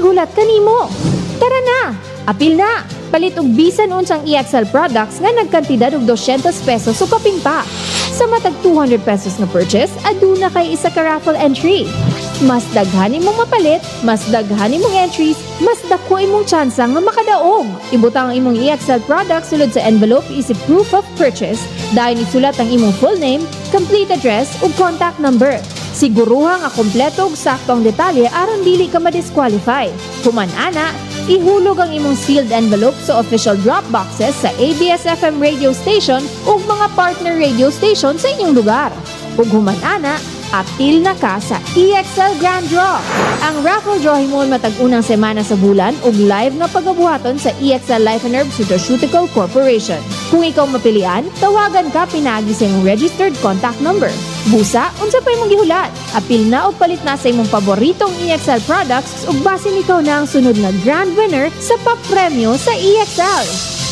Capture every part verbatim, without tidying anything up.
gulat kanimo. Tara na! Apil na! Palit og bisan unsang E X L products nga nagkantidad og two hundred pesos o kaping pa. Sa matag two hundred pesos na purchase, aduna kay isa ka raffle entry. Mas daghan imong mapalit, mas daghan imong entries, mas dako imong tsansa nga makadaog. Ibutang ang imong E X L products sulod sa envelope isip proof of purchase. Dahil isulat ang imong full name, complete address ug contact number. Siguruha nga kompleto ug sakto ang detalye aron dili ka ma-disqualify. Human ana, ihulog ang imong sealed envelope sa official drop boxes sa A B S F M radio station ug mga partner radio station sa inyong lugar. Ug human ana, apil na ka sa E X L Grand Draw. Ang raffle draw himon matag unang semana sa bulan ug live na pagabuhaton sa E X L Life and Herb Nutraceutical Corporation. Kung ikaw mapilian, tawagan ka pinagi sa imong registered contact number. Busa, unsa pa imong gihulat? Apil na o palit na sa imong paboritong E X L products ug basin ikaw na ang sunod na grand winner sa papremyo sa E X L.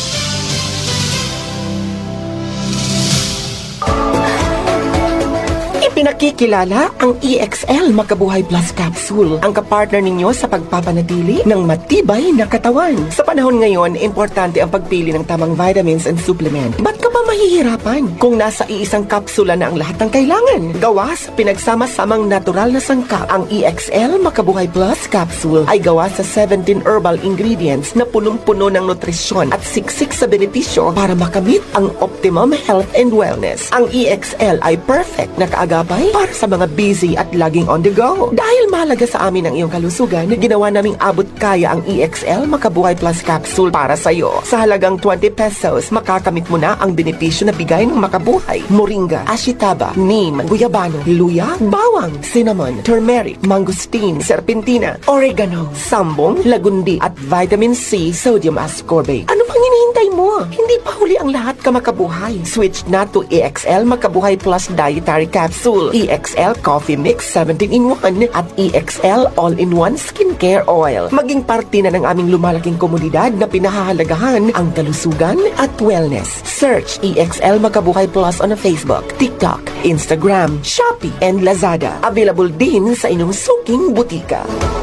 Pinakikilala ang E X L Makabuhay Plus Capsule, ang kapartner ninyo sa pagpapanatili ng matibay na katawan. Sa panahon ngayon, importante ang pagpili ng tamang vitamins and supplement. Ba't ka ba mahihirapan kung nasa iisang kapsula na ang lahat ng kailangan? Gawa sa pinagsama-samang natural na sangkap, ang E X L Makabuhay Plus Capsule ay gawa sa seventeen herbal ingredients na punong-puno ng nutrisyon at siksik sa benepisyo para makamit ang optimum health and wellness. Ang E X L ay perfect na kaagapay para sa mga busy at laging on the go. Dahil mahalaga sa amin ang iyong kalusugan, ginawa naming abot kaya ang E X L Makabuhay Plus Capsule para sa iyo. Sa halagang twenty pesos, makakamit mo na ang benepisyo na bigay ng Makabuhay: moringa, ashitaba, neem, guyabano, luya, bawang, cinnamon, turmeric, mangosteen, serpentina, oregano, sambong, lagundi, at vitamin C sodium ascorbate. Ano pang hinihintay mo? Hindi pa huli ang lahat, ka Makabuhay. Switch na to E X L Makabuhay Plus Dietary Capsule, E X L Coffee Mix seventeen in one at E X L All-in-One Skincare Oil. Maging parte na ng aming lumalaking komunidad na pinahahalagahan ang kalusugan at wellness. Search E X L Makabuhay Plus on Facebook, TikTok, Instagram, Shopee, and Lazada. Available din sa inyong suking butika.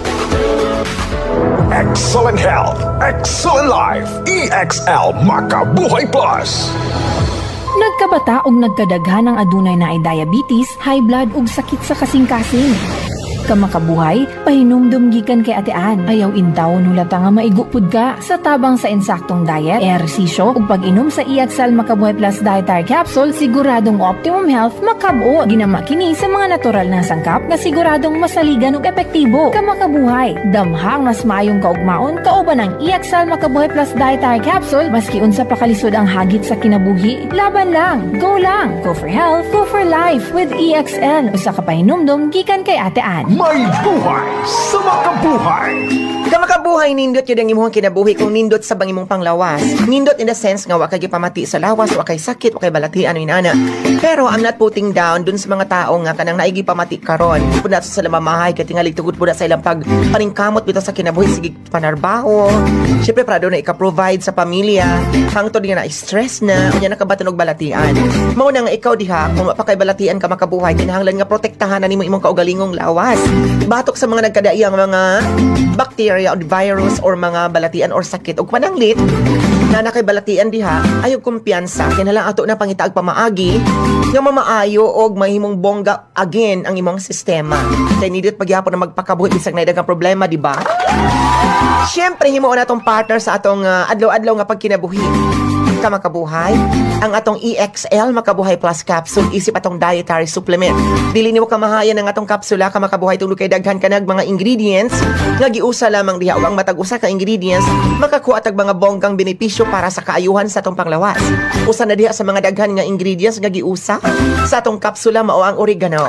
Excellent health, excellent life. E X L Makabuhay Plus. Nagkabata og nagkadaghan ang adunay na ay diabetes, high blood ug sakit sa kasing-kasing. Kamakabuhay, pahinumdum gikan kay atean. Ayaw intaw nulata nga maigupod ka sa tabang sa insaktong diet, ehersisyo ug pag-inom sa E X L Makabuhay Plus Dietary Capsule, siguradong optimum health makabuo. Ginama kini sa mga natural na sangkap nga siguradong masaligan ug epektibo. Kamakabuhay, damhang mas maayong kaugmaon kauban ng E X L Makabuhay Plus Dietary Capsule. Maski unsa pa kalisod ang hagit sa kinabuhi, laban lang, go lang, go for health, go for life with E X L. Usa ka pahinumdum gikan kay atean. May buhay sa Makabuhay. Ika Makabuhay, nindot yun ang imong kinabuhi kung nindot sa bang imong panglawas. Nindot in the sense nga wakay gipamati sa lawas, wakay sakit, wakay balatian o inana. Pero I'm not putting down dun sa mga tao nga kanang naigipamati karon. Pud nato sa lamamahay kay tingali tugod pud sa ilang pag paningkamot bitaw sa kinabuhi, sige panarbaho. Syempre para do na ika-provide sa pamilya. Hangtod nga na stress na, unya nakabatan og balatian. Mao na nga ikaw diha kung mapakay balatian ka Makabuhay, kinahanglan nga protektahan na nimo imong kaugalingong lawas. Batok sa mga nagkadaiyang mga bacteria o virus or mga balatian or sakit o pananglit na nakay balatian diha, ayog kumpiyansa kinahanglan ato na pangitaag pamaagi nga mamaayo og mahimong bongga again ang imong sistema. Kay nidit pagyapon na magpakabuhi bisag naay daghang problema, di ba? Syempre himo na atong partner sa atong uh, adlaw-adlaw nga pagkinabuhi. Ka Makabuhay, ang atong E X L Makabuhay Plus Capsule isip atong dietary supplement. Dili nimo kamahayan ang atong kapsula Ka Makabuhay tungod kay daghan kanag mga ingredients nga giusa lamang diha ug ang matag usa ka ingredients makakuha tag mga bonggang benepisyo para sa kaayuhan sa atong panglawas. Usa na diha sa mga daghan nga ingredients nga giusa sa atong kapsula mao ang oregano.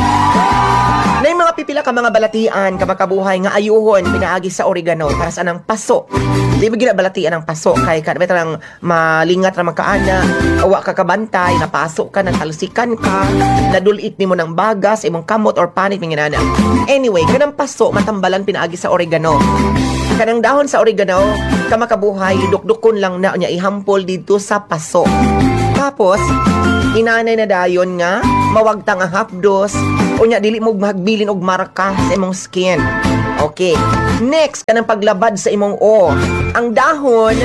Nay mga pipila ka mga balatian Ka Makabuhay nga ayuhon pinaagi sa oregano para sa anang paso. Di ba ginabalatian ang paso kay ka beto lang malingat ra makaana, awa ka kabantay, napasok ka, natalusikan ka, nadulit nimo ng bagas, imong kamot or panit minginana. Anyway, kanang paso matambalan pinaagi sa oregano. Kanang dahon sa oregano Ka Makabuhay, dukdukon lang na nya ihampol dito sa paso. Tapos inanay na dayon nga mawagtang ang hapdos unya dili mo magbilin og marka sa imong skin. Okay. Next, kanang paglabad sa imong O. Ang dahon,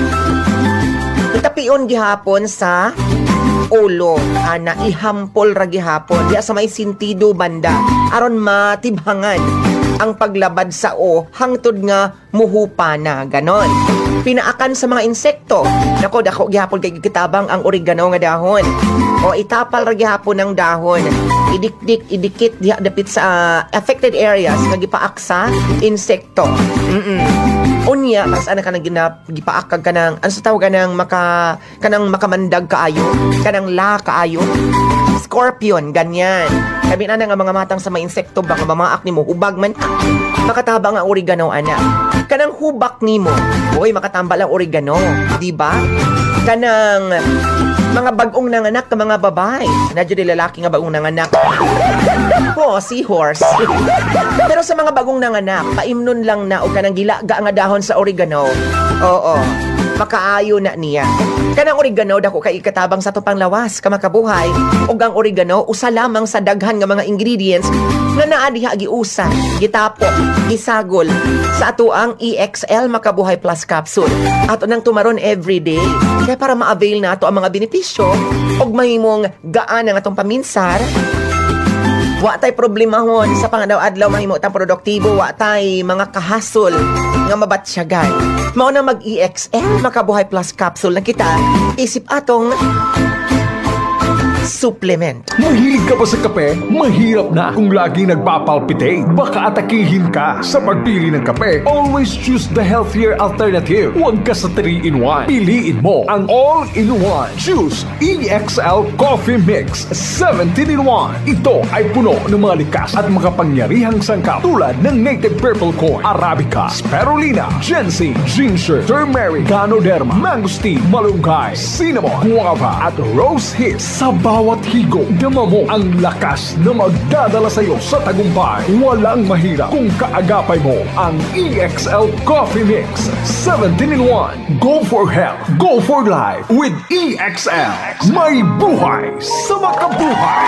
itapion gihapon sa ulo. Ana, ihampol ra gihapon. Diya sa may sintido banda. Aron matibhangan ang paglabad sa O hangtod nga muhupa na. Ganon. Pinaakan sa mga insekto. Nako, dako gihapon kay kitabang ang oregano nga dahon. O itapal ra gihapon ang dahon. Idikdik, idikit diha dapit sa uh, affected areas nga gipaak sa insekto. Mm-mm. Unya, pas ana kanang ginap gipaak kag kanang ano sa tawag kanang maka kanang makamandag kaayo, kanang la kaayo. Scorpion, ganyan. Sabi na nga mga matang sa mga insekto baka mamaak nimo hubag man makatabang ang oregano ana. Kanang hubak nimo, oy makatambal ang oregano, di ba? Kanang mga bagong nanganak ka mga babae. Nadyo di lalaki nga bagong nanganak. Po, seahorse. Pero sa mga bagong nanganak, paimnon lang na o kanang gilaga nga dahon sa oregano. Oo. Makaayo na niya. Kanang oregano dako kay ikatabang sa tupang lawas ka makabuhay. Ug ang oregano usa lamang sa daghan nga mga ingredients nga naa diha giusa, gitapok, gisagol sa atoang E X L Makabuhay Plus Capsule. Ato nang tumaron everyday kay para ma-avail na ato ang mga benepisyo ug mahimong gaan ang atong paminsar. Wa tay problemahon sa pangadaw-adlaw mahimo tang produktibo, wa tay mga kahasol nga mabatsyagan. Mao na mag-E X L Makabuhay Plus Capsule na kita isip atong supplement. Mahilig ka ba sa kape? Mahirap na kung laging nagpapalpitate. Baka atakihin ka sa pagpili ng kape. Always choose the healthier alternative. Huwag ka sa three in one. Piliin mo ang all-in-one. Choose E X L Coffee Mix seventeen in one. Ito ay puno ng mga likas at makapangyarihang sangkap tulad ng native purple corn, arabica, spirulina, ginseng, ginger, turmeric, ganoderma, mangosteen, malunggay, cinnamon, guava at rose hips. Sa bawat higop, dama mo ang lakas na magdadala sa'yo sa tagumpay. Walang mahirap kung kaagapay mo ang E X L Coffee Mix seventeen in one. Go for health, go for life with E X L. May buhay sa makabuhay.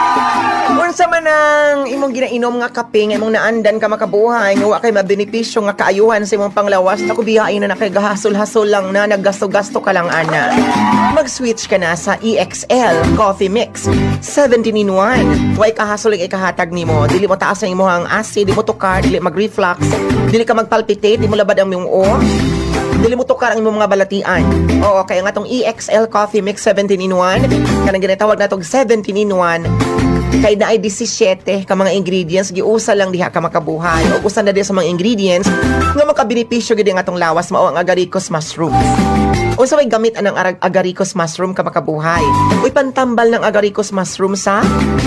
Unsa man ang imong ginainom nga kape nga imong naandan ka makabuhay nga wa kay mabenepisyo nga kaayuhan sa imong panglawas, naku biyain na na kay gahasol-hasol lang na naggasto-gasto ka lang ana. Mag-switch ka na sa E X L Coffee Mix seventeen in one. Way kahasol ang ikahatag nimo. Dili mo taas ang imong acid, dili mo tukar, dili mag-reflux, dili ka magpalpitate, dili mo labad ang imong o. Dili mo tukar ang imong mga balatian. Oo, kaya nga tong E X L Coffee Mix seventeen in one, kanang ginatawag na tong seventeen in one. Kay na ay seventeen ka mga ingredients giusa lang diha ka makabuhay. O usa na di sa mga ingredients nga makabenepisyo gid nga atong lawas mao ang agaricus mushrooms. O sa way gamit anang agaricus mushroom ka makabuhay. Uy pantambal ng agaricus mushroom sa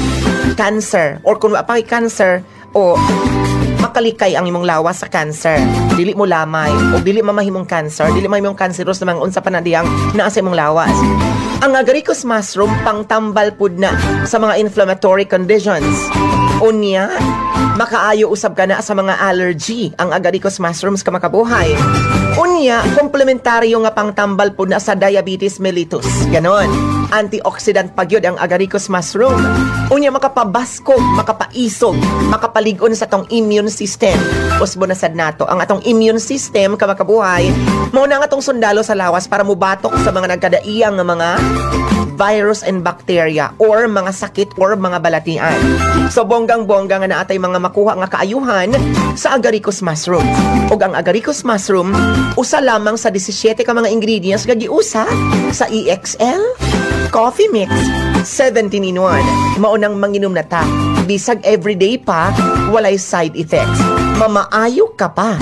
cancer or kung wa pa kay cancer o makalikay ang imong lawas sa cancer. Dili mo lamay o dili mamahimong cancer, dili mahimong cancerous na mga unsa pa na diyang naa sa imong lawas. Ang agaricus mushroom pangtambal pud na sa mga inflammatory conditions. Unya, makaayo usab ka na sa mga allergy ang agaricus mushrooms ka makabuhay. Unya, komplementaryo nga pangtambal pud na sa diabetes mellitus. Ganon. Antioxidant pa gyud ang agaricus mushroom. Unya, makapabaskog, makapaisog, makapaligon sa tong immune system. Usbo na sad nato ang atong immune system ka makabuhay. Mao na nga atong sundalo sa lawas para mubatok sa mga nagkadaiyang nga mga virus and bacteria or mga sakit or mga balatian. So bonggang-bongga nga naatay mga makuha nga kaayuhan sa agaricus mushroom. Ug ang agaricus mushroom usa lamang sa seventeen ka mga ingredients nga giusa sa E X L Coffee Mix seventeen in one. Mao nang manginom na ta. Bisag everyday pa, walay side effects. Mamaayo ka pa.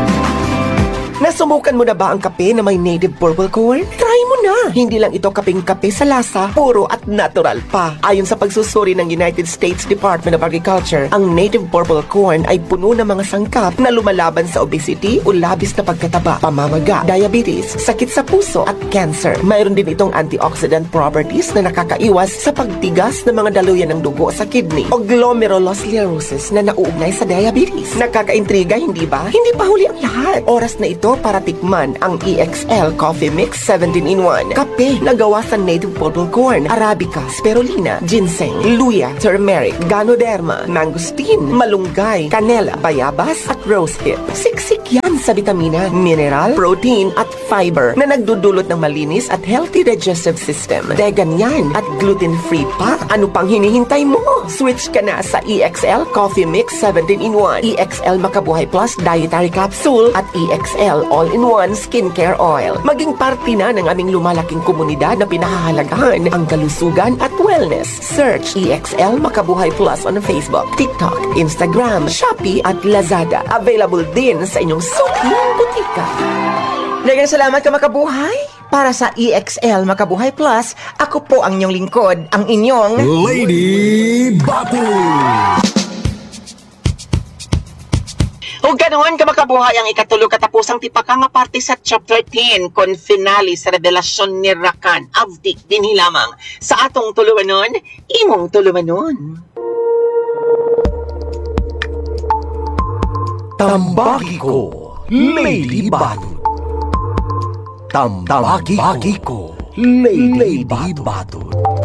Nasubukan mo na ba ang kape na may native purple corn? Try mo na! Hindi lang ito kapeng kape sa lasa, puro at natural pa. Ayon sa pagsusuri ng United States Department of Agriculture, ang native purple corn ay puno ng mga sangkap na lumalaban sa obesity o labis na pagkataba, pamamaga, diabetes, sakit sa puso at cancer. Mayroon din itong antioxidant properties na nakakaiwas sa pagtigas ng mga daluyan ng dugo sa kidney o glomerulosclerosis na nauugnay sa diabetes. Nakakaintriga, hindi ba? Hindi pa huli ang lahat. Oras na ito para tikman ang E X L Coffee Mix seventeen in one. one. Kape na gawa sa native purple corn, Arabica, spirulina, ginseng, luya, turmeric, ganoderma, mangosteen, malunggay, canela, bayabas, at rosehip. Siksik yan sa vitamina, mineral, protein, at fiber na nagdudulot ng malinis at healthy digestive system. Vegan yan at gluten-free pa. Ano pang hinihintay mo? Switch ka na sa E X L Coffee Mix seventeen in one, E X L Makabuhay Plus Dietary Capsule at E X L All-in-One Skincare Oil. Maging parte na ng aming lumalaking komunidad na pinahahalagahan ang kalusugan at wellness. Search E X L Makabuhay Plus on Facebook, TikTok, Instagram, Shopee at Lazada. Available din sa inyong suking butika. Daghang salamat ka Makabuhay. Para sa E X L Makabuhay Plus, ako po ang inyong lingkod, ang inyong Lady Batu! Ug ganoon ka Makabuhay ang ikatulo katapusang tipaka nga parte sa chapter ten kon finale sa revelasyon ni Rakan Avdik dinhi lamang sa atong tulumanon, imong tulumanon. Tambaki ko, Lady Batu. Tambaki ko, Lady Batu.